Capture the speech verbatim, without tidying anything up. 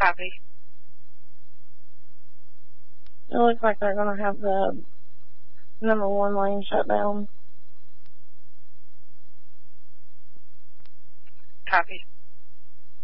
Copy. It looks like they're going to have the number one lane shut down. Copy.